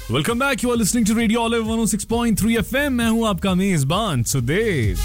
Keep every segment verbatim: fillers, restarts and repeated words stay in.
Welcome back, you are listening to radio olive one O six point three FM. मैं हूं आपका मेजबान सुदेव,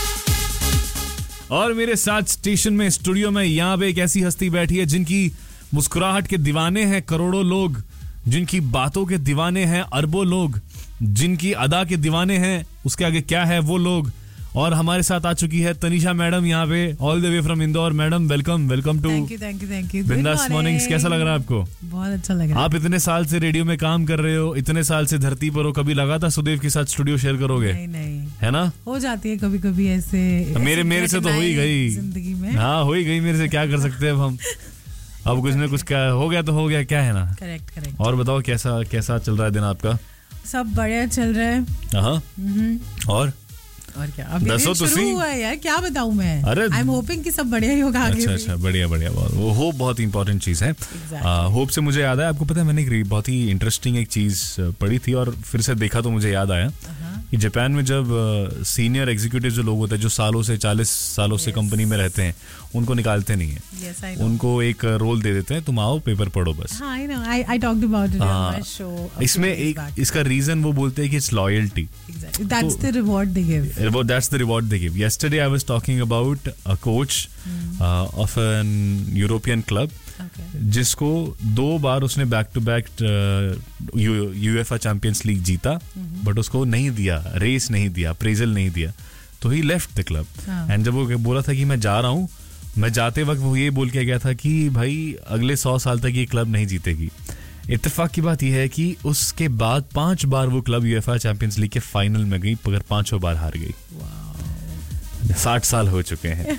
और मेरे साथ स्टेशन में, स्टूडियो में यहाँ पे एक ऐसी हस्ती बैठी है जिनकी मुस्कुराहट के दीवाने हैं करोड़ों लोग, जिनकी बातों के दीवाने हैं अरबों लोग, जिनकी अदा के दीवाने हैं उसके आगे क्या है वो लोग। और हमारे साथ आ चुकी है तनीषा मैडम यहाँ पे, all the way from Indore. Madam welcome, welcome to thank you thank you thank you बिंदास मॉर्निंग्स। कैसा लग रहा है आपको? बहुत अच्छा लग रहा है। आप इतने साल से रेडियो में काम कर रहे हो, इतने साल से धरती पर हो, कभी लगा था सुदेव के साथ स्टूडियो शेयर करोगे? नहीं नहीं, है ना, हो जाती है कभी कभी ऐसे। मेरे मेरे से तो हो ही गई जिंदगी में। हाँ हो ही गई मेरे से, क्या कर सकते हैं अब हम। अब कुछ ना कुछ क्या हो गया तो हो गया, क्या है ना। Correct correct. और बताओ कैसा कैसा चल रहा है दिन आपका? सब बढ़िया चल रहा है। हाँ, और और क्या अभी दसो शुरू तुसी? हुआ है यार, क्या बताऊं मैं। अरे आई एम होपिंग कि सब बढ़िया ही होगा आगे अच्छा भी। अच्छा, बढ़िया बढ़िया। बहुत वो होप बहुत इंपॉर्टेंट चीज है। होप से मुझे याद है, आपको पता है मैंने एक बहुत ही इंटरेस्टिंग एक चीज पढ़ी थी और फिर से देखा तो मुझे याद आया कि जापान में जब सीनियर एग्जीक्यूटिव जो लोग होते हैं, जो सालों से चालीस सालों से कंपनी में रहते हैं, उनको निकालते नहीं है। Yes, I know. उनको एक रोल दे देते हैं, तुम आओ पेपर पढ़ो बस। हाँ, I know. I I talked about it on हाँ, my show a few इसमें days एक back. इसका रीजन वो बोलते हैं कि it's loyalty. Exactly. That's the reward they give. That's the reward they give. Yesterday I was talking about a coach uh, of an European club, Okay. जिसको दो बार उसने back to back UEFA champions league जीता, but उसको नहीं दिया, race नहीं दिया, appraisal नहीं दिया, तो ही लेफ्ट द क्लब। एंड जब वो बोला था कि मैं जा रहा हूँ, मैं जाते वक्त वो ये बोल के गया था कि भाई अगले सौ साल तक ये क्लब नहीं जीतेगी। इत्तेफाक की बात यह है कि उसके बाद पांच बार वो क्लब यूएफए चैंपियंस लीग के फाइनल में गई, मगर पांचों बार हार गई। साठ साल हो चुके हैं।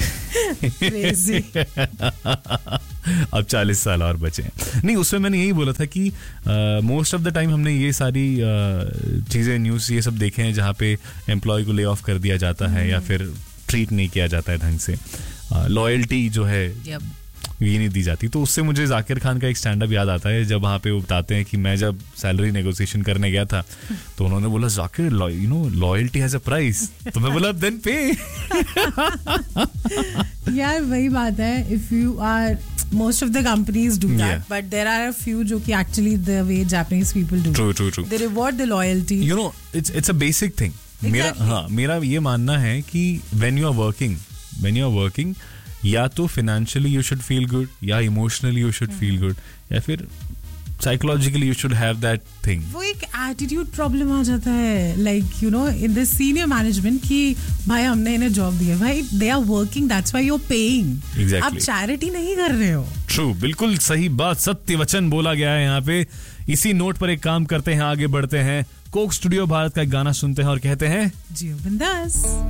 अब चालीस साल और बचे हैं। नहीं, उसमें मैंने यही बोला था कि मोस्ट ऑफ द टाइम हमने ये सारी uh, चीज़ें, न्यूज़ ये सब देखे हैं जहाँ पे एम्प्लॉय को ले ऑफ कर दिया जाता है या फिर ट्रीट नहीं किया जाता है ढंग से, लॉयल्टी uh, जो है Yep. ये नहीं दी जाती। तो उससे मुझे जाकिर खान का एक स्टैंड अप याद आता है, जब वहाँ पे वो बताते हैं कि मैं जब सैलरी नेगोशिएशन करने गया था तो उन्होंने बोला Zakir you know loyalty has a price, तो मैं बोला देन पे। यार वही बात है, if you are most of the companies do that, Yeah. but there are a few जो कि actually the way Japanese people do. True, true, true. They reward the loyalty. You know, it's it's a basic thing. मेरा Exactly. हाँ मेरा ये मानना है कि when you are working, when you are working, या तो financially you should feel good, या emotionally you should feel good, या फिर psychologically you should have that thing. वो एक एटीट्यूड प्रॉब्लम आ जाता है, like you know in the senior management कि भाई हमने इन्हें जॉब दिया, भाई they are working, that's why you are paying. Exactly. आप चैरिटी नहीं कर रहे हो। ट्रू, बिल्कुल सही बात, सत्य वचन बोला गया है यहाँ पे। इसी नोट पर एक काम करते हैं, आगे बढ़ते हैं, कोक स्टूडियो भारत का एक गाना सुनते हैं और कहते हैं जियो बिंदास।